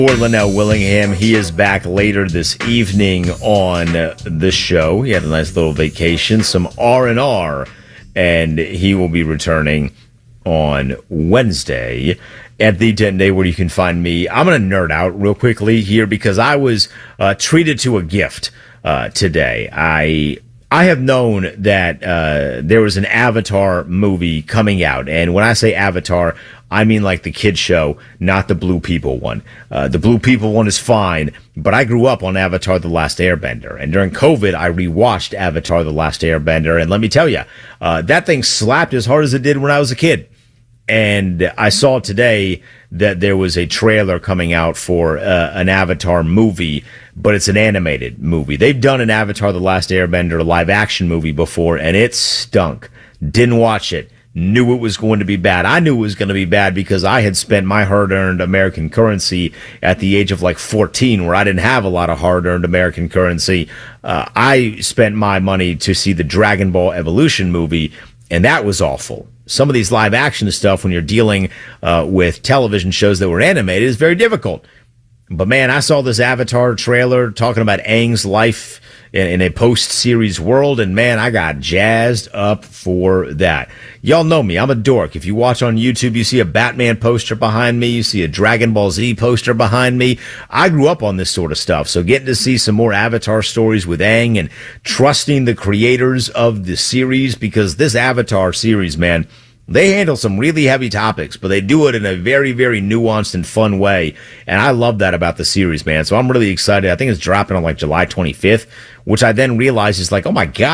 For Linnell Willingham, he is back later this evening on the show. He had a nice little vacation, some R&R, and he will be returning on Wednesday at the 10 Day, where you can find me. I'm going to nerd out real quickly here because I was treated to a gift today. I have known that there was an Avatar movie coming out, and when I say Avatar, I mean like the kid show, not the Blue People one. The Blue People one is fine, but I grew up on Avatar: The Last Airbender, and during COVID, I rewatched Avatar: The Last Airbender, and let me tell you, that thing slapped as hard as it did when I was a kid. And I saw today that there was a trailer coming out for an Avatar movie, but it's an animated movie. They've done an Avatar: The Last Airbender live-action movie before, and it stunk. Didn't watch it. Knew it was going to be bad. I knew it was going to be bad because I had spent my hard-earned American currency at the age of like 14, where I didn't have a lot of hard-earned American currency. I spent my money to see the Dragon Ball Evolution movie, and that was awful. Some of these live action stuff, when you're dealing with television shows that were animated, is very difficult. But man, I saw this Avatar trailer talking about Aang's life in a post-series world, and man, I got jazzed up for that. Y'all know me. I'm a dork. If you watch on YouTube, you see a Batman poster behind me. You see a Dragon Ball Z poster behind me. I grew up on this sort of stuff, so getting to see some more Avatar stories with Aang and trusting the creators of the series, because this Avatar series, man, they handle some really heavy topics, but they do it in a very, very nuanced and fun way. And I love that about the series, man. So I'm really excited. I think it's dropping on like July 25th, which I then realized is like, oh my God.